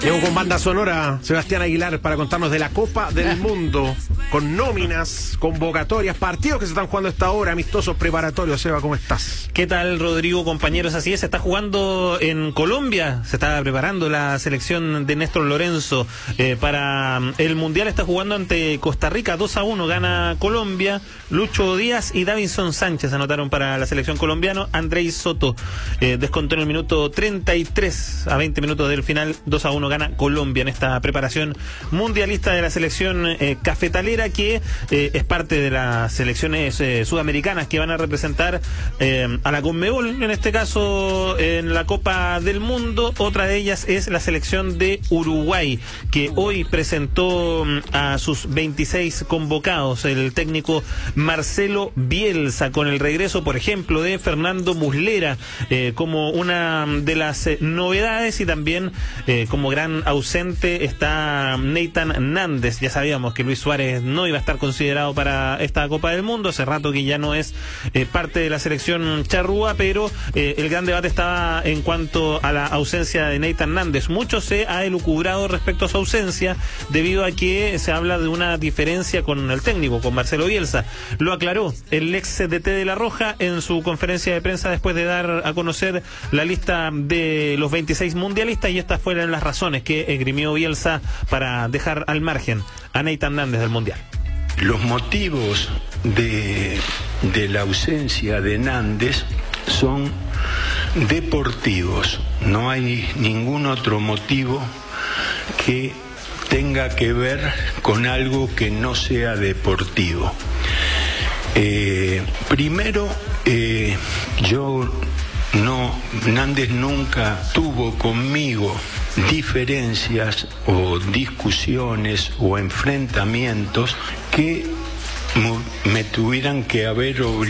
Llegó con banda sonora Sebastián Aguilar para contarnos de la Copa del Mundo, con nóminas, convocatorias, partidos que se están jugando a esta hora, amistosos preparatorios. Seba, ¿cómo estás? ¿Qué tal, Rodrigo, compañeros? Así es, se está jugando en Colombia, se está preparando la selección de Néstor Lorenzo para el Mundial. Está jugando ante Costa Rica, 2-1 gana Colombia. Lucho Díaz y Davinson Sánchez anotaron para la selección colombiana. Andrei Soto descontó en el minuto 33, a 20 minutos del final. 2-1 gana Colombia en esta preparación mundialista de la selección cafetalera, que es parte de las selecciones sudamericanas que van a representar a la Conmebol, en este caso en la Copa del Mundo. Otra de ellas es la selección de Uruguay, que hoy presentó a sus 26 convocados el técnico Marcelo Bielsa, con el regreso, por ejemplo, de Fernando Muslera como una de las novedades, y también como gran ausente está Nathan Nández. Ya sabíamos que Luis Suárez no iba a estar considerado para esta Copa del Mundo, hace rato que ya no es parte de la selección charrúa, pero el gran debate estaba en cuanto a la ausencia de Nathan Nández. Mucho se ha elucubrado respecto a su ausencia, debido a que se habla de una diferencia con el técnico, con Marcelo Bielsa. Lo aclaró el ex DT de La Roja en su conferencia de prensa después de dar a conocer la lista de los 26 mundialistas, y estas fueron las razones que esgrimió Bielsa para dejar al margen a Nathan Nández del Mundial. Los motivos de la ausencia de Nández son deportivos. No hay ningún otro motivo que tenga que ver con algo que no sea deportivo. Primero, Nández nunca tuvo conmigo diferencias o discusiones o enfrentamientos que me tuvieran que haber obligado